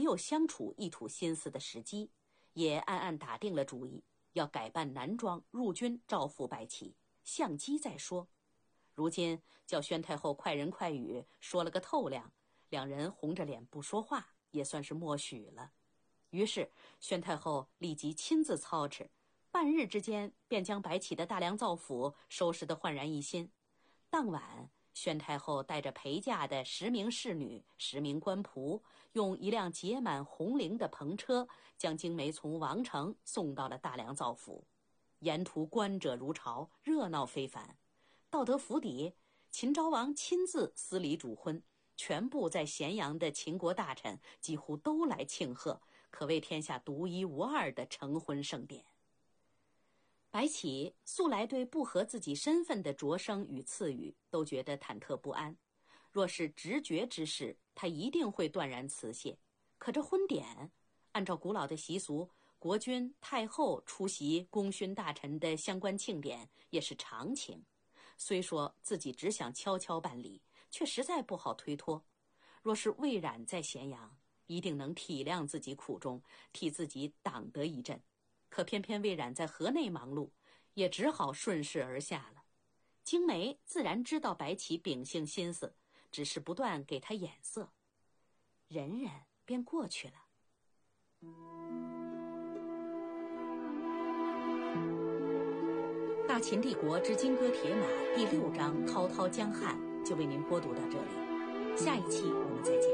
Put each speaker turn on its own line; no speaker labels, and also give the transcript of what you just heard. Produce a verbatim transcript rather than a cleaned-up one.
有相处一吐心思的时机，也暗暗打定了主意，要改扮男装入军照拂白起，相机再说。如今叫宣太后快人快语说了个透亮，两人红着脸不说话，也算是默许了。于是宣太后立即亲自操持，半日之间便将白起的大梁造府收拾得焕然一新。当晚，宣太后带着陪嫁的十名侍女、十名官仆，用一辆结满红绫的篷车，将精梅从王城送到了大梁造府。沿途观者如潮，热闹非凡。到得府邸，秦昭王亲自司礼主婚，全部在咸阳的秦国大臣几乎都来庆贺，可谓天下独一无二的成婚盛典。白起素来对不合自己身份的擢升与赐予都觉得忐忑不安，若是直觉之事，他一定会断然辞谢。可这婚典，按照古老的习俗，国君、太后出席功勋大臣的相关庆典也是常情。虽说自己只想悄悄办理，却实在不好推脱。若是魏冉在咸阳，一定能体谅自己苦衷，替自己挡得一阵。可偏偏魏冉在河内忙碌，也只好顺势而下了。荆梅自然知道白起秉性心思，只是不断给他眼色，忍忍便过去了。大秦帝国之金戈铁马第六章滔滔江汉就为您播读到这里，下一期我们再见。